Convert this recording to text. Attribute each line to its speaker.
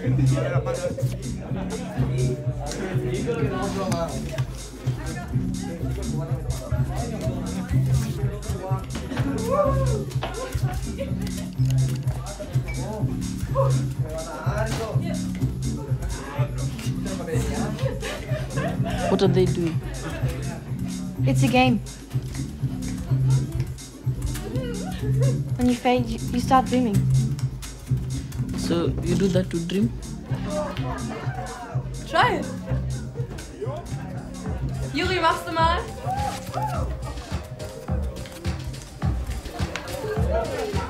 Speaker 1: What are they doing?
Speaker 2: It's a game. When you faint, you start dreaming.
Speaker 1: So you do that to dream?
Speaker 3: Try it. Juri, machst du mal?